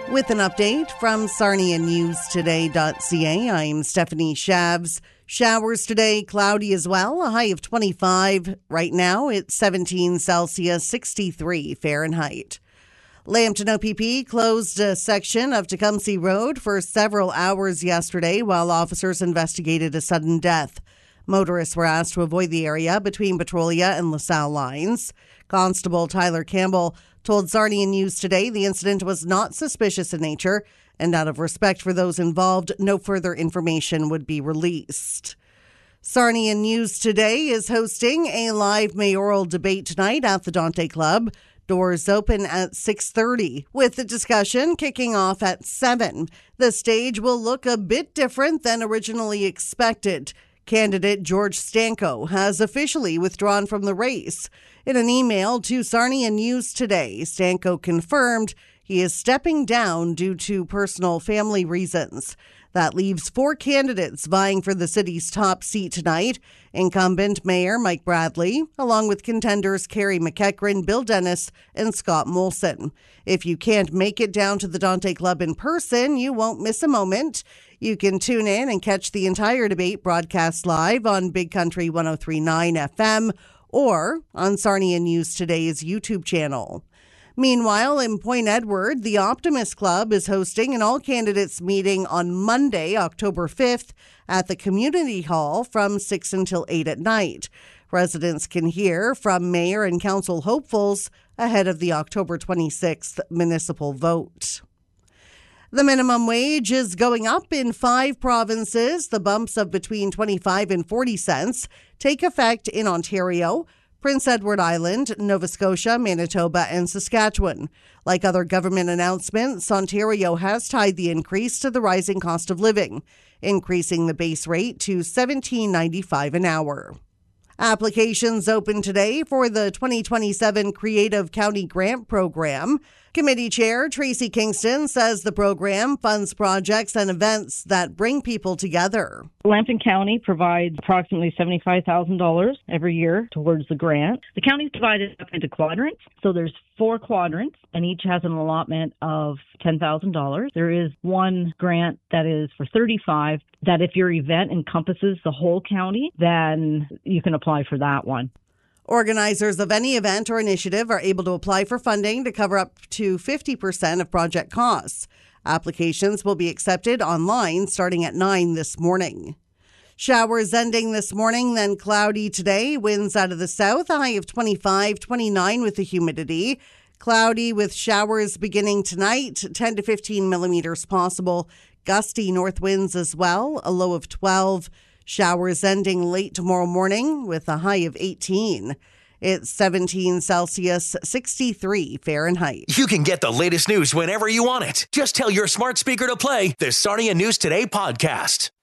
With an update from sarnianewstoday.ca, I'm Stephanie Shabs. Showers today, cloudy as well, a high of 25. Right now, it's 17 Celsius, 63 Fahrenheit. Lambton OPP closed a section of Tecumseh Road for several hours yesterday while officers investigated a sudden death. Motorists were asked to avoid the area between Petrolia and LaSalle lines. Constable Tyler Campbell told Sarnia News Today the incident was not suspicious in nature, and out of respect for those involved, no further information would be released. Sarnia News Today is hosting a live mayoral debate tonight at the Dante Club. Doors open at 6:30, with the discussion kicking off at 7. The stage will look a bit different than originally expected. Candidate George Stanko has officially withdrawn from the race. In an email to Sarnia News Today, Stanko confirmed he is stepping down due to personal family reasons. That leaves 4 candidates vying for the city's top seat tonight. Incumbent Mayor Mike Bradley, along with contenders Carrie McEachran, Bill Dennis, and Scott Molson. If you can't make it down to the Dante Club in person, you won't miss a moment. You can tune in and catch the entire debate broadcast live on Big Country 103.9 FM or on Sarnia News Today's YouTube channel. Meanwhile, in Point Edward, the Optimist Club is hosting an all-candidates meeting on Monday, October 5th, at the Community Hall from 6 until 8 at night. Residents can hear from mayor and council hopefuls ahead of the October 26th municipal vote. The minimum wage is going up in 5 provinces. The bumps of between 25 and 40 cents take effect in Ontario, Prince Edward Island, Nova Scotia, Manitoba, and Saskatchewan. Like other government announcements, Ontario has tied the increase to the rising cost of living, increasing the base rate to $17.95 an hour. Applications open today for the 2027 Creative County Grant Program. Committee Chair Tracy Kingston says the program funds projects and events that bring people together. Lambton County provides approximately $75,000 every year towards the grant. The county is divided up into quadrants. So there's 4 quadrants, and each has an allotment of $10,000. There is one grant that is for $35,000, that if your event encompasses the whole county, then you can apply for that one. Organizers of any event or initiative are able to apply for funding to cover up to 50% of project costs. Applications will be accepted online starting at 9 this morning. Showers ending this morning, then cloudy today. Winds out of the south, a high of 25, 29 with the humidity. Cloudy with showers beginning tonight, 10 to 15 millimeters possible. Gusty north winds as well, a low of 12. Showers ending late tomorrow morning with a high of 18. It's 17 Celsius, 63 Fahrenheit. You can get the latest news whenever you want it. Just tell your smart speaker to play the Sarnia News Today podcast.